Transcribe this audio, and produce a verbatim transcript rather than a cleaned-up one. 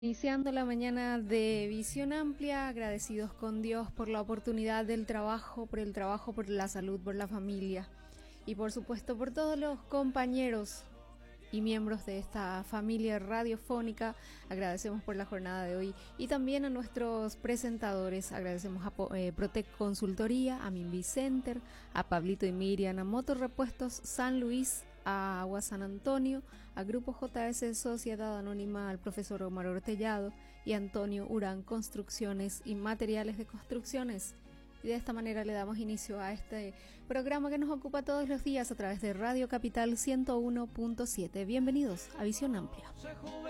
Iniciando la mañana de Visión Amplia, agradecidos con Dios por la oportunidad del trabajo, por el trabajo, por la salud, por la familia y por supuesto por todos los compañeros y miembros de esta familia radiofónica. Agradecemos por la jornada de hoy y también a nuestros presentadores. Agradecemos a eh, Protec Consultoría, a Minvi Center, a Pablito y Miriam, a Motor Repuestos San Luis, a Agua San Antonio, a Grupo J S Sociedad Anónima, al profesor Omar Ortellado y a Antonio Urán Construcciones y Materiales de Construcciones. Y de esta manera le damos inicio a este programa que nos ocupa todos los días a través de Radio Capital ciento uno punto siete. Bienvenidos a Visión Amplia.